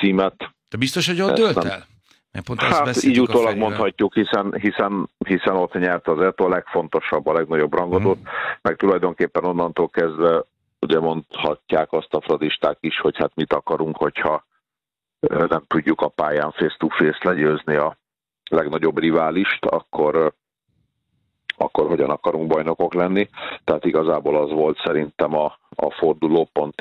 címet. De biztos, hogy ott dőlt el? Hát így utólag mondhatjuk, hiszen ott nyert az Eto'o, a legfontosabb, a legnagyobb rangadót, meg tulajdonképpen onnantól kezdve ugye mondhatják azt a fradisták is, hogy hát mit akarunk, hogyha nem tudjuk a pályán face-to-face legyőzni a legnagyobb riválist, akkor hogyan akarunk bajnokok lenni. Tehát igazából az volt szerintem a fordulópont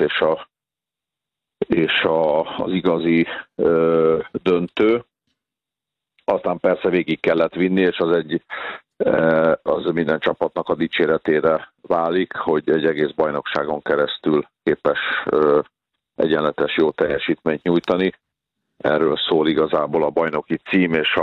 és az igazi döntő. Aztán persze végig kellett vinni, és az minden csapatnak a dicséretére válik, hogy egy egész bajnokságon keresztül képes egyenletes jó teljesítményt nyújtani. Erről szól igazából a bajnoki cím, és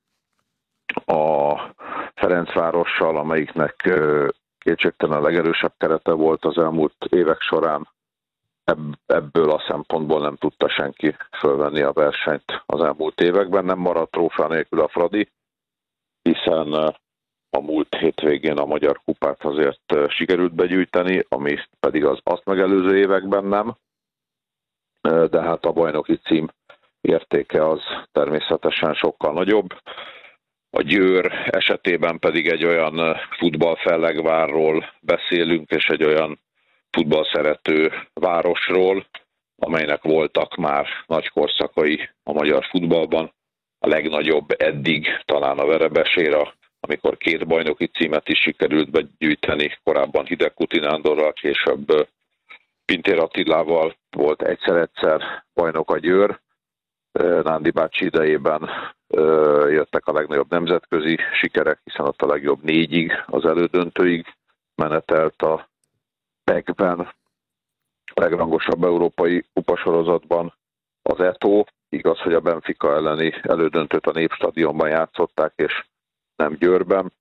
a Ferencvárossal, amelyiknek kétségtelen a legerősebb kerete volt az elmúlt évek során, ebből a szempontból nem tudta senki fölvenni a versenyt az elmúlt években. Nem maradt trófea nélkül a Fradi, hiszen a múlt hétvégén a Magyar Kupát azért sikerült begyűjteni, ami pedig az azt megelőző években nem. De hát a bajnoki cím értéke az természetesen sokkal nagyobb. A Győr esetében pedig egy olyan futballfellegvárról beszélünk, és egy olyan futballszerető városról, amelynek voltak már nagy korszakai a magyar futballban. A legnagyobb eddig talán a Verebeséra, amikor 2 bajnoki címet is sikerült begyűjteni, korábban Hideg Kuti Nándorral, később Pintér Attilával volt egyszer bajnok a Győr. Nándi bácsi idejében jöttek a legnagyobb nemzetközi sikerek, hiszen ott a legjobb 4-ig, az elődöntőig menetelt a PEC-ben, a legrangosabb európai kupasorozatban az Eto'o. Igaz, hogy a Benfica elleni elődöntőt a Népstadionban játszották, és nem Győrben.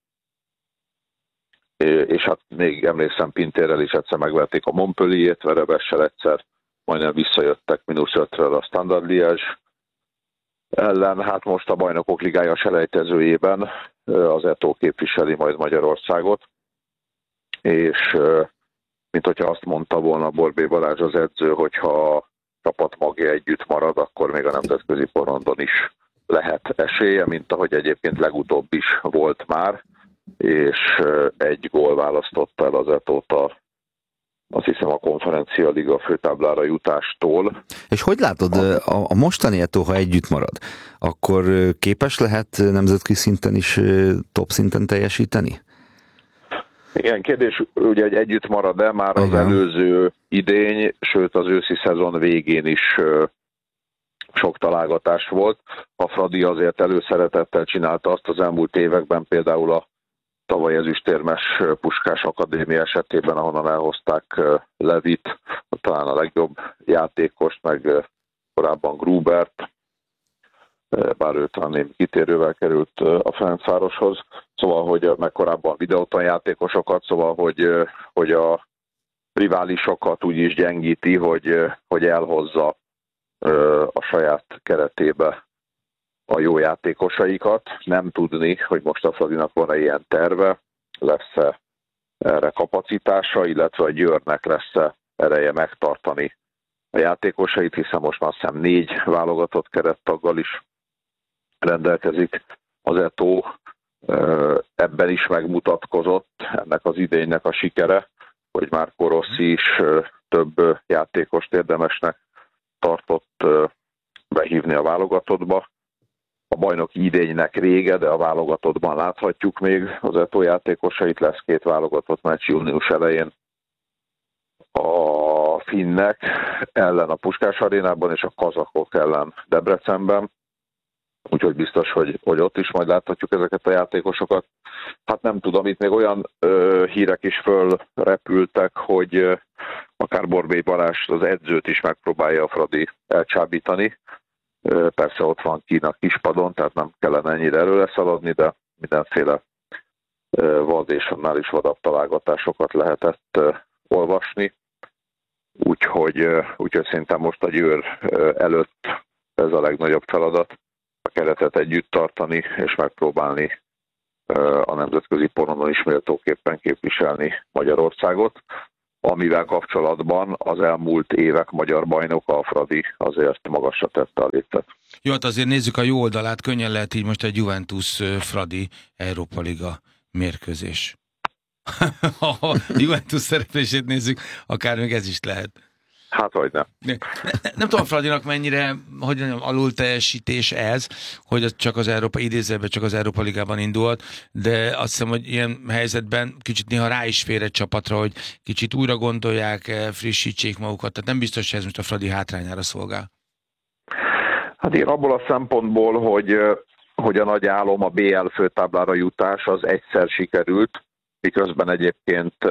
És hát még emlékszem, Pintérrel is egyszer megverték a Montpellier-t, Verebessel egyszer majdnem visszajöttek -5-ről a Standard Liège ellen. Hát most a Bajnokok Ligája selejtezőjében az Eto'o képviseli majd Magyarországot, és mint hogyha azt mondta volna Borbély Balázs az edző, hogyha a csapat magja együtt marad, akkor még a nemzetközi porondon is lehet esélye, mint ahogy egyébként legutóbb is volt már, és 1 gól választotta el az Eto'ot azt hiszem a Konferencia Liga főtáblára jutástól. És hogy látod, a mostani Eto'o, ha együtt marad, akkor képes lehet nemzetközi szinten is top szinten teljesíteni? Igen, kérdés, ugye, hogy együtt marad-e már az előző idény, sőt az őszi szezon végén is sok találgatás volt. A Fradi azért előszeretettel csinálta azt az elmúlt években, például a tavaly ezüstérmes Puskás Akadémia esetében, ahonnan elhozták Levit, talán a legjobb játékost, meg korábban Grubert, bár ő talán némi kitérővel került a Ferencvároshoz, szóval, hogy meg korábban videóton játékosokat, szóval, hogy a riválisokat úgy is gyengíti, hogy elhozza a saját keretébe a jó játékosaikat. Nem tudni, hogy most a Fradinak van-e ilyen terve, lesz-e erre kapacitása, illetve a Győrnek lesz-e ereje megtartani a játékosait, hiszen most már azt hiszem 4 válogatott kerettaggal is rendelkezik az Eto'o. Ebben is megmutatkozott ennek az idénynek a sikere, hogy Marco Rossi is több játékost érdemesnek tartott behívni a válogatottba. A bajnoki idénynek rége, de a válogatottban láthatjuk még az Eto'o játékosait. Lesz 2 válogatott meccs június elején a finnek ellen a Puskás arénában és a kazakok ellen Debrecenben. Úgyhogy biztos, hogy ott is majd láthatjuk ezeket a játékosokat. Hát nem tudom, itt még olyan hírek is fölrepültek, hogy akár Borbély Balázs az edzőt is megpróbálja a Fradi elcsábítani. Persze ott van Kína kispadon, tehát nem kellene ennyire előre szaladni, de mindenféle vad és annál is vadabb találgatásokat lehetett olvasni. Úgyhogy szerintem most a Győr előtt ez a legnagyobb feladat, a keretet együtt tartani, és megpróbálni a nemzetközi porondon is méltóképpen képviselni Magyarországot. amivel kapcsolatban az elmúlt évek magyar bajnoka, a Fradi azért magasra tette a létet. Jó, hát azért nézzük a jó oldalát, könnyen lehet így most egy Juventus-Fradi Európa Liga mérkőzés. Ha Juventus szereplését nézzük, akár még ez is lehet. Hát, hogy nem. Nem tudom, Fradinak mennyire, hogy mondjam, alul teljesítés ez, hogy az csak az Európa, idézőben csak az Európa Ligában indult, de azt hiszem, hogy ilyen helyzetben kicsit néha rá is fér egy csapatra, hogy kicsit újra gondolják, frissítsék magukat, tehát nem biztos, hogy ez most a Fradi hátrányára szolgál. Hát én abból a szempontból, hogy a nagy álom, a BL főtáblára jutás az egyszer sikerült, miközben egyébként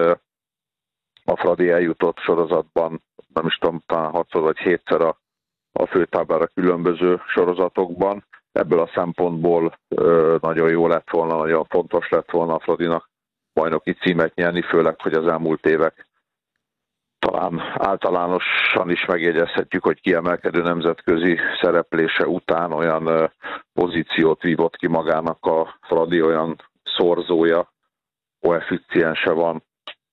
a Fradi eljutott sorozatban, nem is tudom, talán 6 vagy 7-szer a főtáblára különböző sorozatokban. Ebből a szempontból nagyon jó lett volna, nagyon fontos lett volna a Fradinak bajnoki címet nyerni, főleg, hogy az elmúlt évek talán általánosan is megjegyezhetjük, hogy kiemelkedő nemzetközi szereplése után olyan pozíciót vívott ki magának a Fradi, olyan szorzója, koefficiense van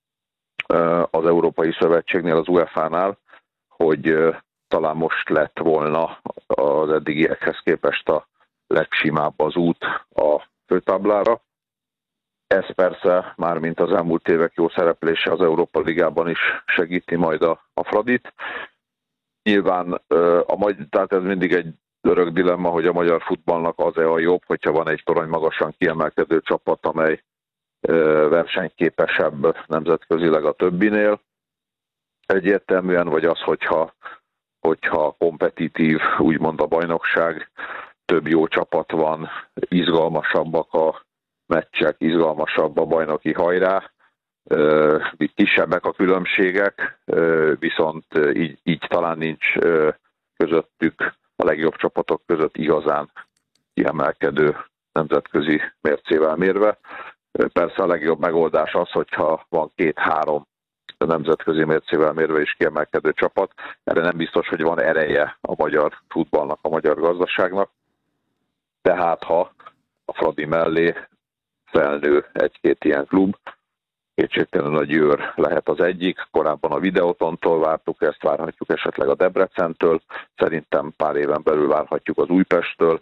az Európai Szövetségnél, az UEFA-nál, hogy talán most lett volna az eddigiekhez képest a legsimább az út a főtáblára. Ez persze, mármint az elmúlt évek jó szereplése az Európa Ligában is segíti majd a Fradit. Nyilván, tehát ez mindig egy örök dilemma, hogy a magyar futballnak az-e a jobb, hogyha van egy torony magasan kiemelkedő csapat, amely versenyképesebb nemzetközileg a többinél. Egyértelműen, vagy az, hogyha kompetitív, úgymond a bajnokság, több jó csapat van, izgalmasabbak a meccsek, izgalmasabb a bajnoki hajrá, kisebbek a különbségek, viszont így talán nincs közöttük, a legjobb csapatok között igazán kiemelkedő nemzetközi mércével mérve. Persze a legjobb megoldás az, hogyha van 2-3 nemzetközi mércével mérve is kiemelkedő csapat. Erre nem biztos, hogy van ereje a magyar futballnak, a magyar gazdaságnak. Tehát ha a Fradi mellé felnő egy-két ilyen klub, kétségtelenül a Győr lehet az egyik, korábban a Videotontól vártuk, ezt várhatjuk esetleg a Debrecentől, szerintem pár éven belül várhatjuk az Újpesttől,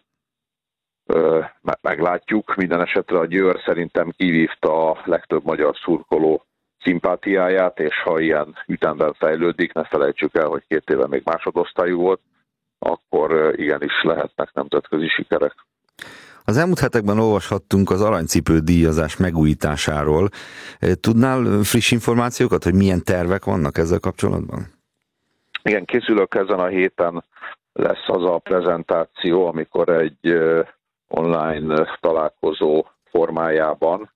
meglátjuk. Minden esetre a Győr szerintem kivívta a legtöbb magyar szurkoló szimpátiáját, és ha ilyen ütemben fejlődik, ne felejtsük el, hogy 2 éve még másodosztályú volt, akkor igenis lehetnek nemzetközi sikerek. Az elmúlt hetekben olvashattunk az aranycipő díjazás megújításáról. Tudnál friss információkat, hogy milyen tervek vannak ezzel kapcsolatban? Igen, készülök ezen a héten, lesz az a prezentáció, amikor egy online találkozó formájában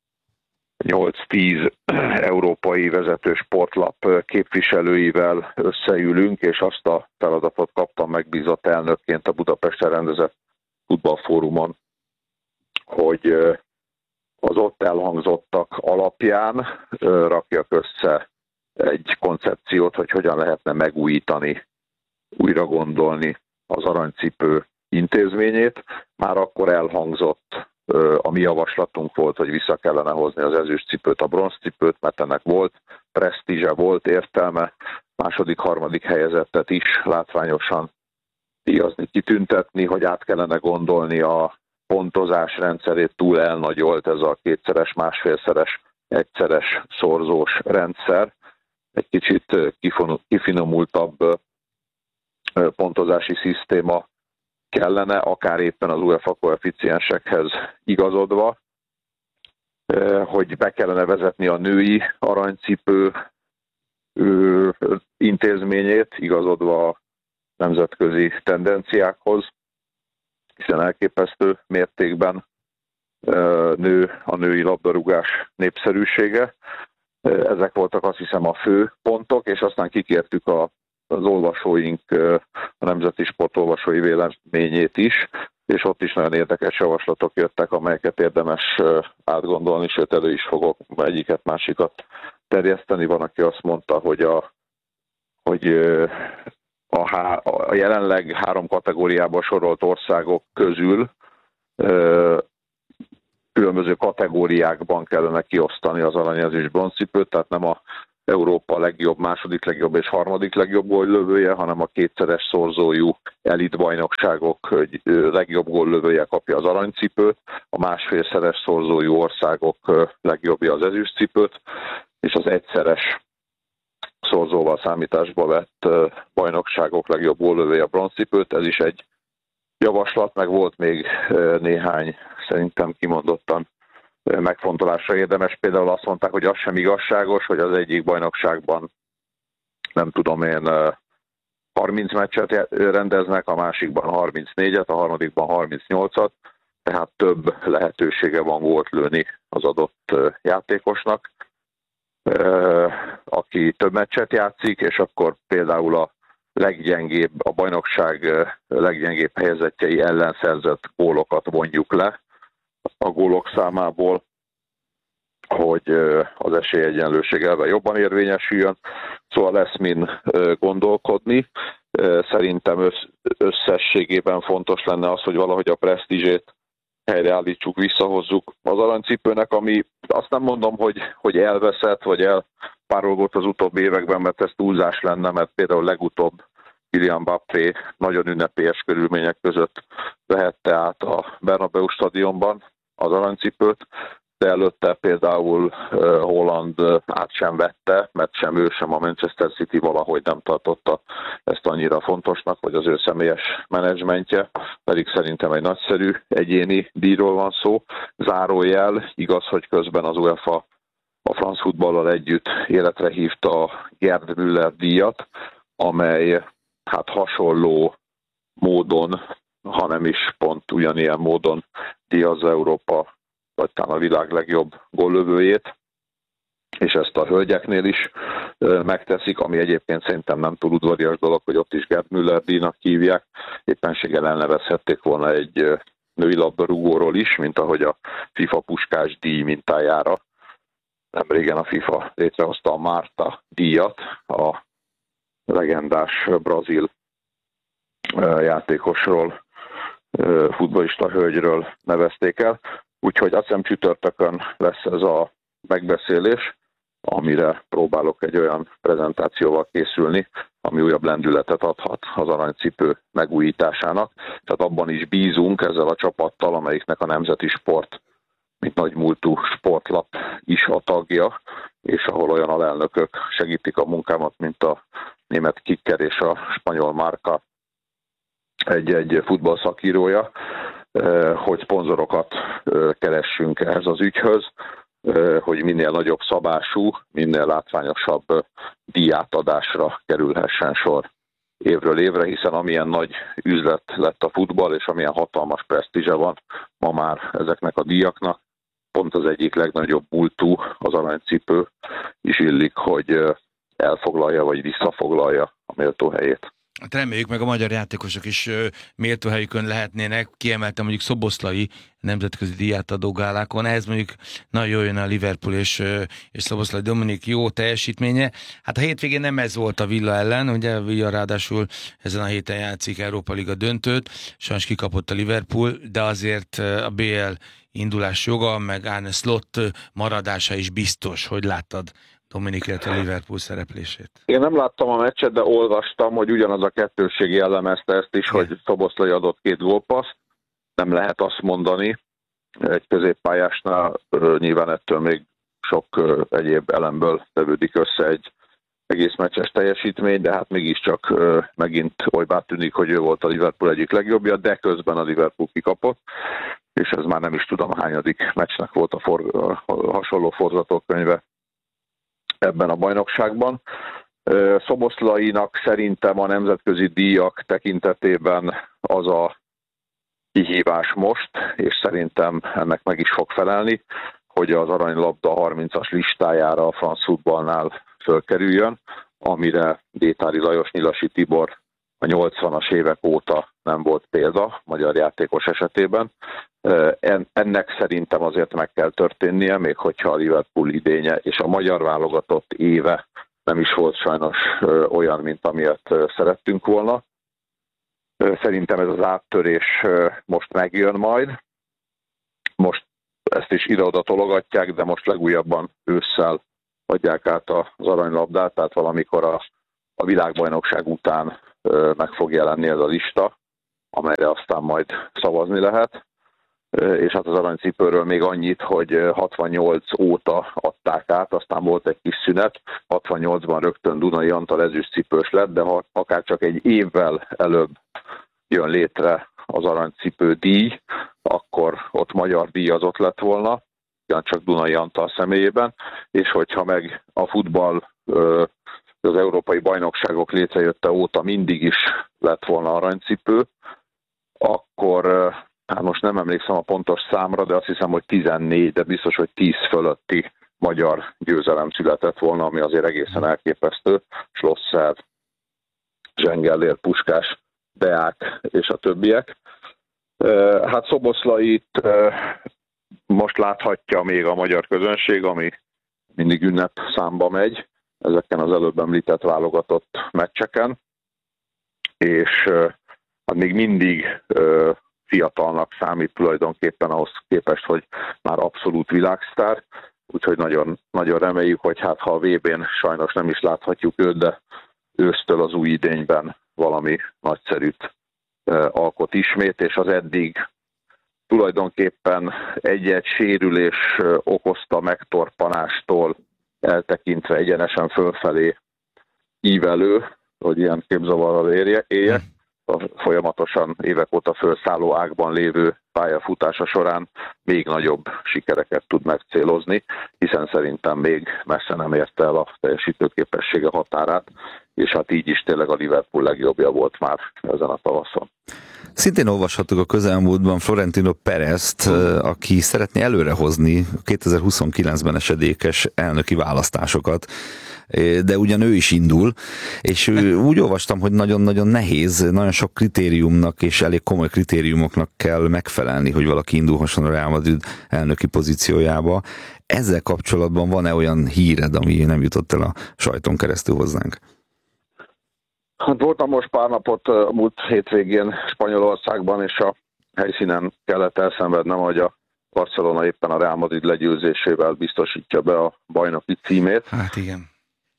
8-10 európai vezető sportlap képviselőivel összeülünk, és azt a feladatot kaptam megbízott elnökként a Budapesten rendezett futballfórumon, hogy az ott elhangzottak alapján rakjak össze egy koncepciót, hogy hogyan lehetne megújítani, újra gondolni az aranycipő intézményét. Már akkor elhangzott, a mi javaslatunk volt, hogy vissza kellene hozni az ezüstcipőt, a bronzcipőt, mert ennek volt presztízse, volt értelme, második, harmadik helyezettet is látványosan díjazni, kitüntetni, hogy át kellene gondolni a pontozás rendszerét, túl elnagyolt ez a 2-szeres, másfélszeres, egyszeres szorzós rendszer. Egy kicsit kifinomultabb pontozási szisztéma kellene, akár éppen az UEFA koeficiensekhez igazodva, hogy be kellene vezetni a női aranycipő intézményét, igazodva a nemzetközi tendenciákhoz, hiszen elképesztő mértékben nő a női labdarúgás népszerűsége. Ezek voltak azt hiszem a fő pontok, és aztán kikértük az olvasóink, a nemzeti sport olvasói véleményét is, és ott is nagyon érdekes javaslatok jöttek, amelyeket érdemes átgondolni, sőt elő is fogok egyiket, másikat terjeszteni. Van, aki azt mondta, hogy a jelenleg 3 kategóriába sorolt országok közül különböző kategóriákban kellene kiosztani az arany, ezüst, bronzcipőt, tehát nem a Európa legjobb, második legjobb és harmadik legjobb góllövője, hanem a kétszeres szorzójú elitbajnokságok legjobb góllövője kapja az aranycipőt, a másfélszeres szorzójú országok legjobbja az ezüstcipőt, és az egyszeres szorzóval számításba vett bajnokságok legjobb góllövője a bronzcipőt. Ez is egy javaslat, meg volt még néhány szerintem kimondottan megfontolásra érdemes. Például azt mondták, hogy az sem igazságos, hogy az egyik bajnokságban, nem tudom én, 30 meccset rendeznek, a másikban 34-et, a harmadikban 38-at, tehát több lehetősége van gólt lőni az adott játékosnak, aki több meccset játszik, és akkor például a bajnokság leggyengébb helyezettjei ellen szerzett gólokat vonjuk le a gólok számából, hogy az esélyegyenlőség elve jobban érvényesüljön. Szóval lesz mind gondolkodni. Szerintem összességében fontos lenne az, hogy valahogy a presztízsét helyreállítsuk, visszahozzuk az aranycipőnek, ami azt nem mondom, hogy elveszett, vagy elpárolgott az utóbbi években, mert ez túlzás lenne, mert például legutóbb Kylian Mbappé nagyon ünnepélyes körülmények között vehette át a Bernabéu stadionban az aranycipőt, de előtte például Haaland át sem vette, mert sem ő, sem a Manchester City valahogy nem tartotta ezt annyira fontosnak, vagy az ő személyes menedzsmentje, pedig szerintem egy nagyszerű egyéni díjról van szó. Zárójel, igaz, hogy közben az UEFA a franc futballal együtt életre hívta a Gerd Müller díjat, amely hát hasonló módon, hanem is pont ugyanilyen módon díjazza Európa vagy talán a világ legjobb góllövőjét, és ezt a hölgyeknél is megteszik, ami egyébként szerintem nem túl udvarias dolog, hogy ott is Gerd Müller díjnak hívják. Éppenséggel elnevezhették volna egy női labdarúgóról is, mint ahogy a FIFA Puskás díj mintájára. Nem régen a FIFA létrehozta a Marta díjat, a legendás brazil játékosról, futballista hölgyről nevezték el. Úgyhogy azt hiszem csütörtökön lesz ez a megbeszélés, amire próbálok egy olyan prezentációval készülni, ami újabb lendületet adhat az aranycipő megújításának. Tehát abban is bízunk ezzel a csapattal, amelyiknek a Nemzeti Sport, mint nagymúltú sportlap is a tagja, és ahol olyan alelnökök segítik a munkámat, mint a német Kicker és a spanyol Marca egy futballszakírója, hogy szponzorokat keressünk ehhez az ügyhöz, hogy minél nagyobb szabású, minél látványosabb díjátadásra kerülhessen sor évről évre, hiszen amilyen nagy üzlet lett a futball, és amilyen hatalmas presztízse van ma már ezeknek a díjaknak, pont az egyik legnagyobb múltú, az aranycipő is illik, hogy elfoglalja vagy visszafoglalja a méltó helyét. Hát reméljük, meg a magyar játékosok is méltó helyükön lehetnének. Kiemeltem mondjuk Szoboszlai nemzetközi díjátadó gálákon. Ehhez mondjuk nagyon jól jön a Liverpool és Szoboszlai Dominik jó teljesítménye. Hát a hétvégén nem ez volt a Villa ellen, ugye a Villa ráadásul ezen a héten játszik Európa Liga döntőt, sajnos kikapott a Liverpool, de azért a BL indulás joga, meg Arne Slot maradása is biztos. Hogy láttad Dominik, illetve a Liverpool szereplését? Én nem láttam a meccset, de olvastam, hogy ugyanaz a kettősség jellemezte ezt is, hogy Szoboszlai adott 2 gólpasszt. Nem lehet azt mondani. Egy középpályásnál nyilván ettől még sok egyéb elemből tevődik össze egy egész meccses teljesítmény, de hát mégiscsak megint olybá tűnik, hogy ő volt a Liverpool egyik legjobbja, de közben a Liverpool kikapott, és ez már nem is tudom hányadik meccsnek volt a hasonló forgatókönyve ebben a bajnokságban. Szoboszlainak szerintem a nemzetközi díjak tekintetében az a kihívás most, és szerintem ennek meg is fog felelni, hogy az aranylabda 30-as listájára a franc futballnál fölkerüljön, amire Détári Lajos, Nyilasi Tibor a 80-as évek óta nem volt példa magyar játékos esetében. Ennek szerintem azért meg kell történnie, még hogyha a Liverpool idénye és a magyar válogatott éve nem is volt sajnos olyan, mint amilyet szerettünk volna. Szerintem ez az áttörés most megjön majd. Most ezt is ide-oda tologatják, de most legújabban ősszel adják át az aranylabdát, tehát valamikor a világbajnokság után meg fog jelenni ez a lista, amelyre aztán majd szavazni lehet. És hát az aranycipőről még annyit, hogy 68 óta adták át, aztán volt egy kis szünet, 68-ban rögtön Dunai Antal ezüstcipős lett, de ha akár csak egy évvel előbb jön létre az aranycipő díj, akkor ott magyar díjazott lett volna, csak Dunai Antal személyében, és hogyha meg a futball az európai bajnokságok létrejötte óta mindig is lett volna aranycipő, akkor hát most nem emlékszem a pontos számra, de azt hiszem, hogy 14, de biztos, hogy 10 fölötti magyar győzelem született volna, ami azért egészen elképesztő. Schlosser, Zsengellér, Puskás, Deák és a többiek. Hát Szoboszlait most láthatja még a magyar közönség, ami mindig ünnep számba megy, ezeken az előbb említett válogatott meccseken, és hát még mindig fiatalnak számít tulajdonképpen ahhoz képest, hogy már abszolút világsztár, úgyhogy nagyon, nagyon reméljük, hogy hát ha a VB-n sajnos nem is láthatjuk őt, de ősztől az új idényben valami nagyszerűt alkot ismét, és az eddig tulajdonképpen egy-egy sérülés okozta megtorpanástól eltekintve egyenesen fölfelé ívelő, hogy ilyen képzavarral éljek, a folyamatosan évek óta felszálló ágban lévő pályafutása során még nagyobb sikereket tud megcélozni, hiszen szerintem még messze nem érte el a teljesítőképessége határát, és hát így is tényleg a Liverpool legjobbja volt már ezen a tavaszon. Szintén olvashattuk a közelmúltban Florentino Perezt, aki szeretné előrehozni a 2029-ben esedékes elnöki választásokat, de ugyan ő is indul, és úgy olvastam, hogy nagyon-nagyon nehéz, nagyon sok kritériumnak és elég komoly kritériumoknak kell megfelelni, hogy valaki indulhasson a Real Madrid elnöki pozíciójába. Ezzel kapcsolatban van-e olyan híred, ami nem jutott el a sajton keresztül hozzánk? Hát voltam most pár napot múlt hétvégén Spanyolországban, és a helyszínen kellett elszenvednem, hogy a Barcelona éppen a Real Madrid legyőzésével biztosítja be a bajnoki címét. Hát igen.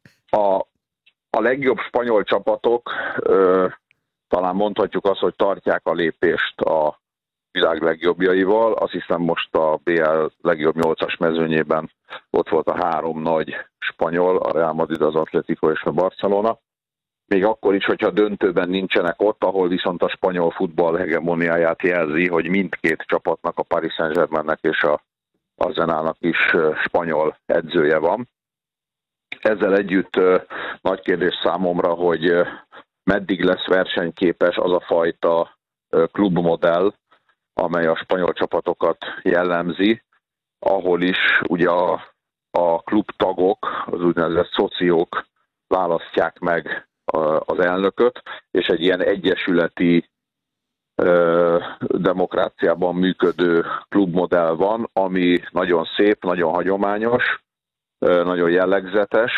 A legjobb spanyol csapatok talán mondhatjuk azt, hogy tartják a lépést a világ legjobbjaival. Azt hiszem most a BL legjobb 8-as mezőnyében ott volt a 3 nagy spanyol, a Real Madrid, az Atletico és a Barcelona. Még akkor is, hogyha döntőben nincsenek ott, ahol viszont a spanyol futball hegemoniáját jelzi, hogy mindkét csapatnak, a Paris Saint-Germainnek és a Arsenalnak is spanyol edzője van. Ezzel együtt nagy kérdés számomra, hogy meddig lesz versenyképes az a fajta klubmodell, amely a spanyol csapatokat jellemzi, ahol is ugye a klubtagok, az úgynevezett szociók választják meg az elnököt, és egy ilyen egyesületi demokráciában működő klubmodell van, ami nagyon szép, nagyon hagyományos, nagyon jellegzetes,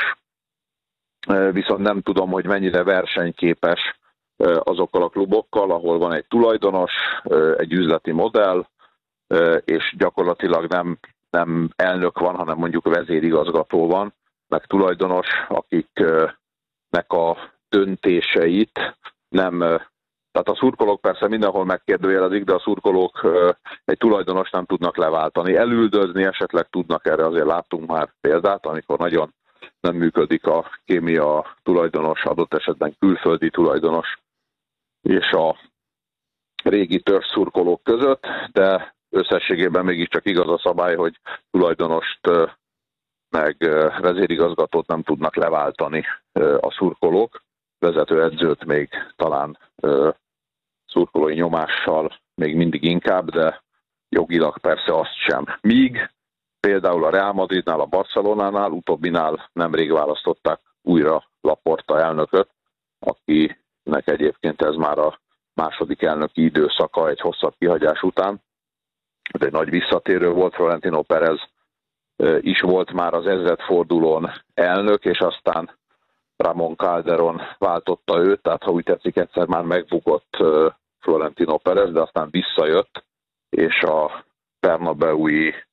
viszont nem tudom, hogy mennyire versenyképes azokkal a klubokkal, ahol van egy tulajdonos, egy üzleti modell, és gyakorlatilag nem elnök van, hanem mondjuk vezérigazgató van, meg tulajdonos, akiknek a döntéseit nem... Tehát a szurkolók persze mindenhol megkérdőjelezik, de a szurkolók egy tulajdonos nem tudnak leváltani. Elüldözni esetleg tudnak, erre azért láttunk már példát, amikor nagyon nem működik a kémia, a tulajdonos, adott esetben külföldi tulajdonos és a régi törzszurkolók között, de összességében mégiscsak igaz a szabály, hogy tulajdonost meg vezérigazgatót nem tudnak leváltani a szurkolók, vezetőedzőt még talán szurkolói nyomással még mindig inkább, de jogilag persze azt sem. Míg például a Real Madridnál, a Barcelonánál, utóbbinál nemrég választották újra Laporta elnököt, akinek egyébként ez már a második elnöki időszaka egy hosszabb kihagyás után. Ez egy nagy visszatérő volt, Florentino Perez is volt már az ezredfordulón elnök, és aztán Ramón Calderón váltotta őt, tehát ha úgy tetszik, egyszer már megbukott Florentino Perez, de aztán visszajött, és a Bernabéui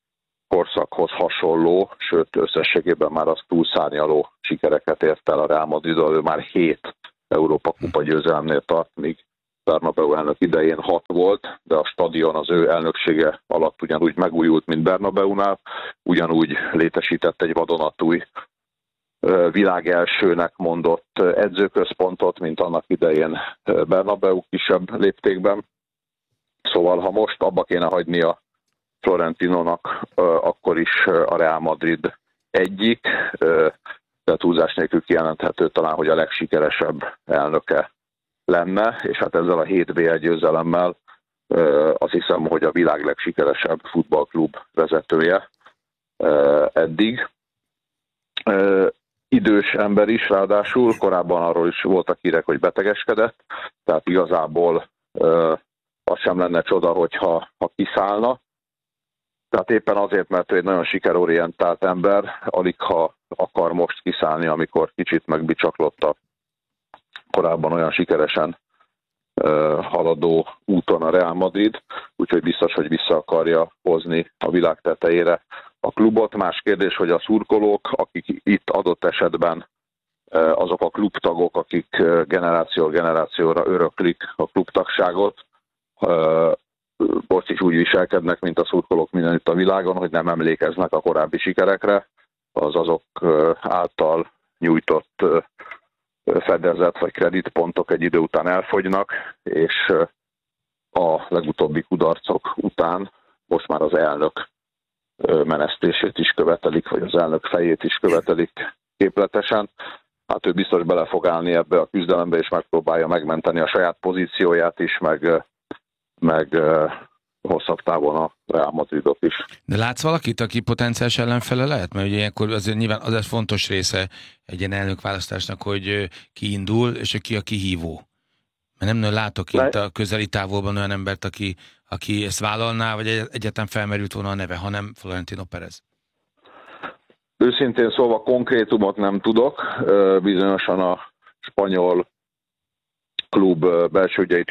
korszakhoz hasonló, sőt összességében már az túlszárnyaló sikereket ért el a Real Madrid, ő már 7 Európa kupa győzelemnél tart, míg Bernabeu elnök idején 6 volt, de a stadion az ő elnöksége alatt ugyanúgy megújult, mint Bernabeunál, ugyanúgy létesített egy vadonatúj világ elsőnek mondott edzőközpontot, mint annak idején Bernabeu kisebb léptékben. Szóval ha most abba kéne hagyni a Florentinónak, akkor is a Real Madrid egyik, de túlzás nélkül kijelenthető talán, hogy a legsikeresebb elnöke lenne, és hát ezzel a 7 BL győzelemmel azt hiszem, hogy a világ legsikeresebb futballklub vezetője eddig. Idős ember is, ráadásul korábban arról is voltak hírek, hogy betegeskedett, tehát igazából az sem lenne csoda, hogyha kiszállna. Tehát éppen azért, mert ő egy nagyon sikerorientált ember, alig ha akar most kiszállni, amikor kicsit megbicsaklott a korábban olyan sikeresen haladó úton a Real Madrid, úgyhogy biztos, hogy vissza akarja hozni a világ tetejére a klubot. Más kérdés, hogy a szurkolók, akik itt adott esetben azok a klubtagok, akik generációra öröklik a klubtagságot, most is úgy viselkednek, mint a szurkolók mindenütt a világon, hogy nem emlékeznek a korábbi sikerekre, azok által nyújtott fedezet vagy kreditpontok egy idő után elfogynak, és a legutóbbi kudarcok után most már az elnök menesztését is követelik, vagy az elnök fejét is követelik képletesen. Hát ő biztos bele fog állni ebbe a küzdelembe, és megpróbálja megmenteni a saját pozícióját is, meg hosszabb távon a Real Madridot is. De látsz valakit, aki potenciális ellenfele lehet? Mert ugye ilyenkor azért nyilván az egy fontos része egy ilyen elnökválasztásnak, hogy ki indul, és ki a kihívó. Mert nem látok itt a közeli távolban olyan embert, aki ezt vállalná, vagy egyáltalán felmerült volna a neve, hanem Florentino Pérez. Őszintén szóval konkrétumot nem tudok. Bizonyosan a spanyol klub belső ügyeit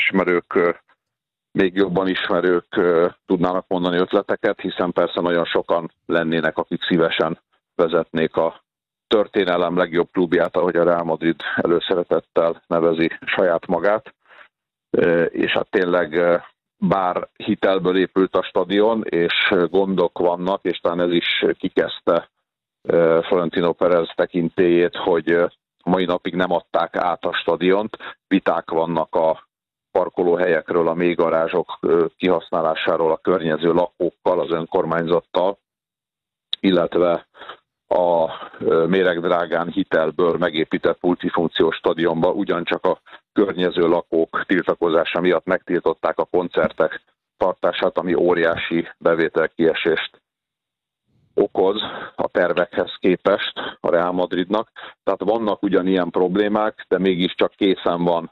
még jobban ismerők tudnának mondani ötleteket, hiszen persze nagyon sokan lennének, akik szívesen vezetnék a történelem legjobb klubját, ahogy a Real Madrid előszeretettel nevezi saját magát. És hát tényleg bár hitelből épült a stadion, és gondok vannak, és talán ez is kikezdte Florentino Pérez tekintélyét, hogy mai napig nem adták át a stadiont. Viták vannak a parkolóhelyekről, a mélygarázsok kihasználásáról a környező lakókkal, az önkormányzattal, illetve a méregdrágán hitelből megépített multifunkciós stadionban ugyancsak a környező lakók tiltakozása miatt megtiltották a koncertek tartását, ami óriási bevételkiesést okoz a tervekhez képest a Real Madridnak. Tehát vannak ugyanilyen problémák, de mégiscsak készen van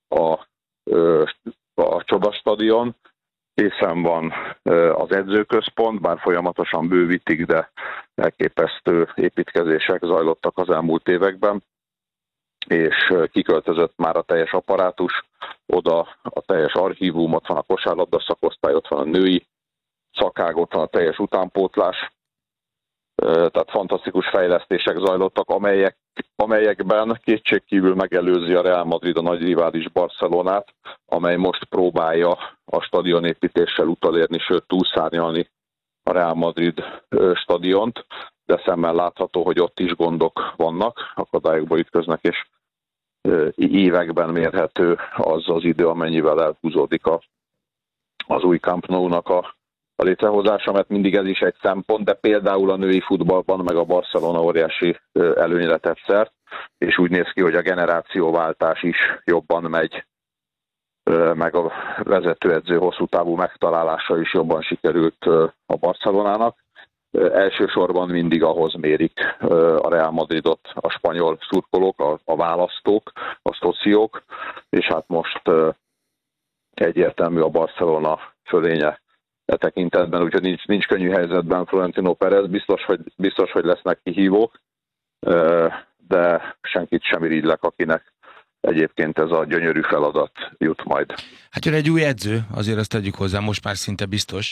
a csodastadion, készen van az edzőközpont, bár folyamatosan bővítik, de elképesztő építkezések zajlottak az elmúlt években, és kiköltözött már a teljes apparátus, oda a teljes archívum, ott van a kosárlabda szakosztály, ott van a női szakág, ott van a teljes utánpótlás, tehát fantasztikus fejlesztések zajlottak, amelyekben kétségkívül megelőzi a Real Madrid a nagy rivális Barcelonát, amely most próbálja a stadionépítéssel utolérni, sőt túlszárnyalni a Real Madrid stadiont, de szemmel látható, hogy ott is gondok vannak, akadályokba ütköznek, és években mérhető az idő, amennyivel elhúzódik az új Camp Nou-nak a létrehozása, mert mindig ez is egy szempont, de például a női futballban meg a Barcelona óriási előnyre tett szert, és úgy néz ki, hogy a generációváltás is jobban megy, meg a vezetőedző hosszú távú megtalálása is jobban sikerült a Barcelonának. Elsősorban mindig ahhoz mérik a Real Madridot a spanyol szurkolók, a választók, a szociók, és hát most egyértelmű a Barcelona fölénye e tekintetben, úgyhogy nincs könnyű helyzetben Florentino Pérez, biztos, hogy lesznek kihívók, de senkit sem irigylek, akinek egyébként ez a gyönyörű feladat jut majd. Hát jön egy új edző, azért azt tegyük hozzá, most már szinte biztos,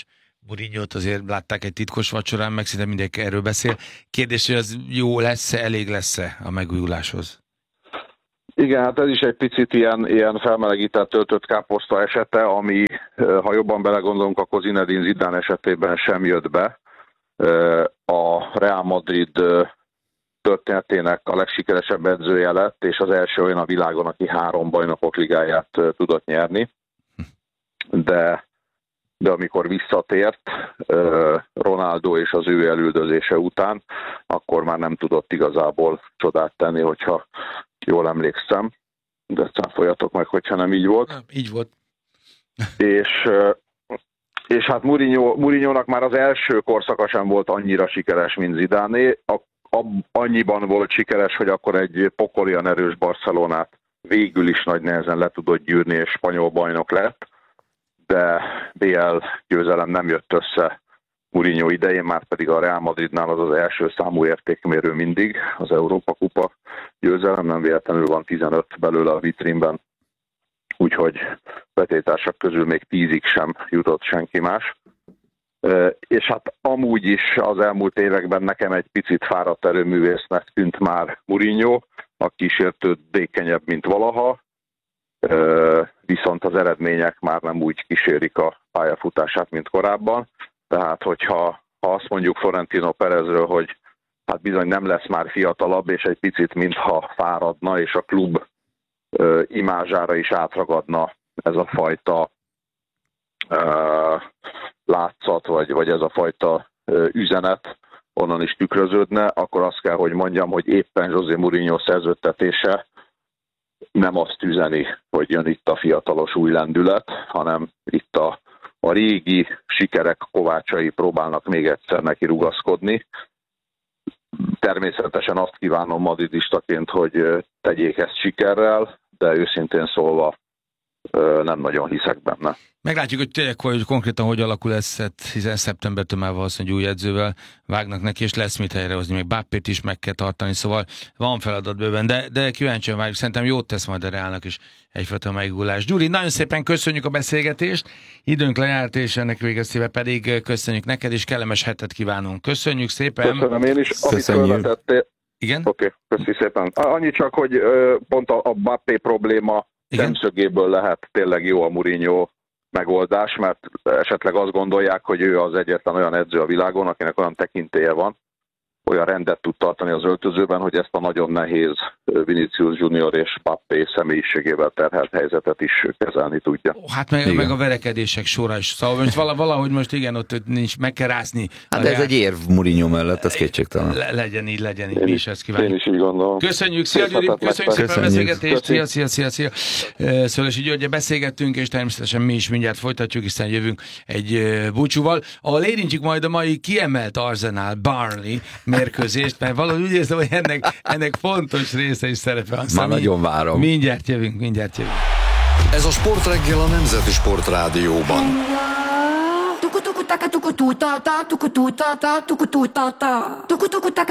Mourinhót azért látták egy titkos vacsorán, meg szinte mindenki erről beszél. Kérdés, hogy az jó lesz-e, elég lesz-e a megújuláshoz? Igen, hát ez is egy picit ilyen felmelegített töltött káposzta esete, ami, ha jobban belegondolunk, akkor Zinedine Zidane esetében sem jött be. A Real Madrid történetének a legsikeresebb edzője lett, és az első olyan a világon, aki 3 bajnokok ligáját tudott nyerni. De amikor visszatért Ronaldo és az ő elüldözése után, akkor már nem tudott igazából csodát tenni, hogyha jól emlékszem, de cáfoljatok meg, hogyha nem így volt. Nem, így volt. És hát Mourinhónak már az első korszaka sem volt annyira sikeres, mint Zidané. Annyiban volt sikeres, hogy akkor egy pokolian erős Barcelonát végül is nagy nehezen le tudott gyűrni, és spanyol bajnok lett, de BL győzelem nem jött össze Mourinho idején, már pedig a Real Madridnál az első számú értékmérő mindig, az Európa Kupa győzelem, nem véletlenül van 15 belőle a vitrínben, úgyhogy vetétársak közül még 10-ig sem jutott senki más. És hát amúgy is az elmúlt években nekem egy picit fáradt erőművésznek tűnt már Mourinho, a kísértődékenyebb, mint valaha, viszont az eredmények már nem úgy kísérik a pályafutását, mint korábban. Tehát, hogyha azt mondjuk Florentino Perezről, hogy hát bizony nem lesz már fiatalabb, és egy picit mintha fáradna, és a klub imázsára is átragadna ez a fajta látszat, vagy ez a fajta üzenet onnan is tükröződne, akkor azt kell, hogy mondjam, hogy éppen José Mourinho szerződtetése nem azt üzeni, hogy jön itt a fiatalos új lendület, hanem itt a régi sikerek kovácsai próbálnak még egyszer neki rugaszkodni. Természetesen azt kívánom madridistaként, hogy tegyék ezt sikerrel, de őszintén szólva nem nagyon hiszek benne. Meglátjuk, hogy tényleg, hogy konkrétan hogy alakul ez, hiszen szeptembertől már valószínűleg új edzővel vágnak neki, és lesz mit helyrehozni, még Mbappét is meg kell tartani, szóval van feladat bőven, de kíváncsian várjuk, szerintem jót tesz majd a Reálnak is egyfajta megújulás. Gyuri, nagyon szépen köszönjük a beszélgetést, időnk lejárt, és ennek végeztével pedig köszönjük neked, és kellemes hetet kívánunk. Köszönjük szépen! Köszönöm én is, amit felvetettél. Igen? Oké, köszi szépen. Annyi csak, hogy pont a Mbappé probléma szemszögéből lehet tényleg jó a Mourinho megoldás, mert esetleg azt gondolják, hogy ő az egyetlen olyan edző a világon, akinek olyan tekintélye van, olyan rendet tud tartani az öltözőben, hogy ezt a nagyon nehéz Vinicius Junior és Mbappé személyiségével terhelt helyzetet is kezelni tudja. Hát meg a verekedések sora is. Szóval most valahogy most igen, ott nincs, meg kell rászni. Hát de ez egy érv Mourinho mellett, ez kétségtelen. Legyen így. Mi is ezt kívánjuk. Én is így gondolom. Köszönjük, szia Gyuri, köszönjük szépen a beszélgetést. Szia. Szőlősi Györggyel beszélgettünk, és természetesen mi is mindjárt folytatjuk, hiszen jövünk egy búcsúval. Ahol érintjük majd a mai kiemelt Arsenal Burnley mérkőzést, mert valahogy úgy érzem, hogy ennek fontos része is szerepe van. Már nagyon várom. Mindjárt jövünk. Ez a Sportreggel a Nemzeti Sportrádióban.